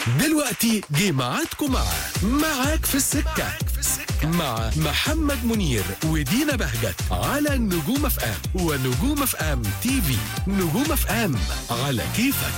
دلوقتي جه ميعادكم معاك في السكة مع محمد منير ودينا بهجت على نجوم اف ام ونجوم اف ام تي في. نجوم اف ام على كيفك.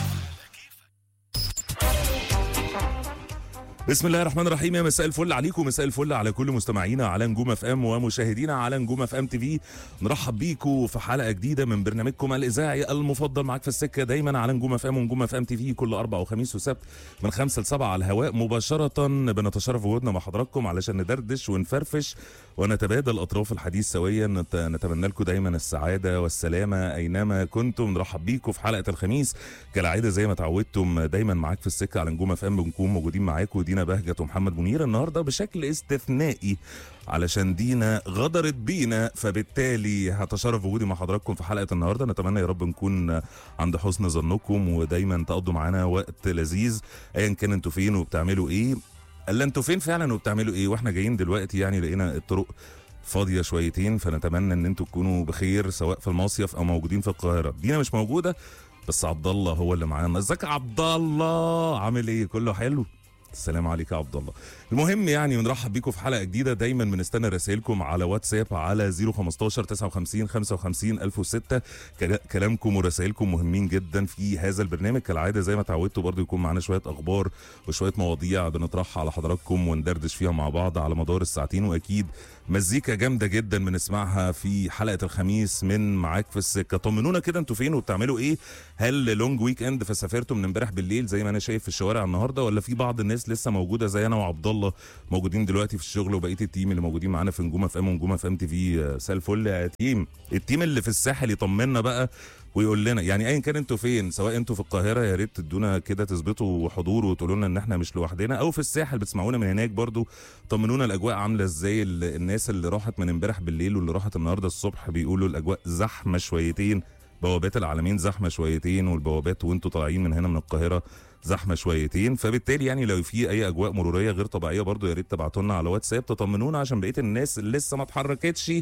بسم الله الرحمن الرحيم. يا مساء الفل عليكم، مساء الفل على كل مستمعينا على نجوم اف ام ومشاهدينا على نجوم اف ام تي في. نرحب بيكم في حلقه جديده من برنامجكم الاذاعي المفضل معاك في السكه دايما على نجوم اف ام ونجوم اف ام تي في كل اربع وخميس وسبت من 5 ل 7 على الهواء مباشره. بنتشرف وجودنا مع حضراتكم علشان ندردش ونفرفش ونتبادل اطراف الحديث سويا. نتمنى لكم دايما السعاده والسلامه اينما كنتم. نرحب بيكم في حلقه الخميس كالعاده زي ما تعودتم دايما معاك في السكه على نجوم اف ام. بنكون موجودين معاكم دينا بهجت ومحمد منير النهارده بشكل استثنائي علشان دينا غدرت بينا، فبالتالي هتشرف وجودي مع حضراتكم في حلقه النهارده. نتمنى يا رب نكون عند حسن ظنكم ودايما تقضوا معانا وقت لذيذ ايا كان انتوا فين وبتعملوا ايه. الا انتوا فين فعلا وبتعملوا ايه؟ واحنا جايين دلوقتي يعني لقينا الطرق فاضيه شويتين، فنتمنى ان انتوا تكونوا بخير سواء في المصيف او موجودين في القاهره. دينا مش موجوده بس عبد الله هو اللي معانا. ازيك يا عبد الله؟ عامل ايه؟ كله حلو؟ السلام عليك يا عبد الله. المهم يعني بنرحب بيكم في حلقه جديده. دايما بنستنى رسائلكم على واتساب على 015 59 55 1006. كلامكم ورسائلكم مهمين جدا في هذا البرنامج كالعاده. زي ما تعودتوا برضو يكون معانا شويه اخبار وشويه مواضيع بنطرحها على حضراتكم وندردش فيها مع بعض على مدار الساعتين، واكيد مزيكا جامده جدا بنسمعها في حلقه الخميس من معاك في السكه. طمنونا كده انتوا فين وبتعملوا ايه؟ هل لونج ويك اند فسافرتوا من امبارح بالليل زي ما انا شايف في الشوارع النهارده، ولا في بعض الناس لسه موجوده زي انا وعبد الله موجودين دلوقتي في الشغل وبقيه التيم اللي موجودين معانا في نجوم اف ام ونجوم اف ام تي في؟ مساء الفل يا تيم. التيم اللي في الساحل يطمنا بقى ويقول لنا يعني ايا كان انتوا فين، سواء انتوا في القاهره يا ريت تدونا كده تثبتوا حضور وتقولوا لنا ان احنا مش لوحدنا، او في الساحل بتسمعونا من هناك برضو طمنونا الاجواء عامله ازاي. الناس اللي راحت من امبارح بالليل واللي راحت النهارده الصبح بيقولوا الاجواء زحمه شويتين، بوابات العالمين زحمه شويتين، والبوابات وانتوا طالعين من هنا من القاهره زحمه شويتين. فبالتالي يعني لو في اي اجواء مروريه غير طبيعيه برضو يا ريت تبعتوا لنا على واتساب تطمنونا عشان بقيه الناس اللي لسه ما اتحركتش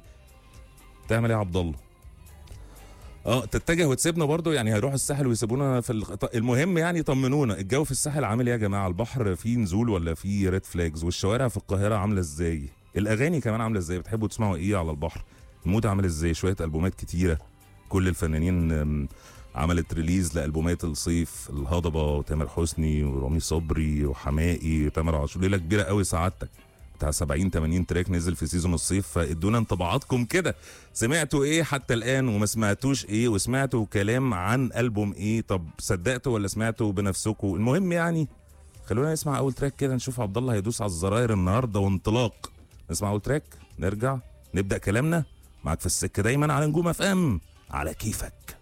تعمل ايه يا عبد الله؟ تتجه وتسيبنا برضو، يعني هيروحوا الساحل ويسيبونا في المهم يعني طمنونا الجو في الساحل عامل ايه يا جماعه؟ البحر فيه نزول ولا فيه ريد فلاجز؟ والشوارع في القاهره عامله ازاي؟ الاغاني كمان عامله ازاي؟ بتحبوا تسمعوا ايه على البحر؟ المود عامل ازاي؟ شويه البومات كتيره، كل الفنانين عملت ريليز لالبومات الصيف، الهضبه وتامر حسني ورامي صبري وحماقي وتامر عاشور. ليله كبيره قوي سعادتك بتاع 70 80 تراك نزل في سيزون الصيف. فادونا انطباعاتكم كده، سمعتوا ايه حتى الان وما سمعتوش ايه؟ وسمعتوا كلام عن البوم ايه؟ طب صدقتوا ولا سمعتوا بنفسكم؟ المهم يعني خلونا نسمع اول تراك كده نشوف عبد الله هيدوس على الزراير النهارده وانطلاق. نسمع اول تراك نرجع نبدا كلامنا معاك في السكه دايما على نجوم اف ام على كيفك.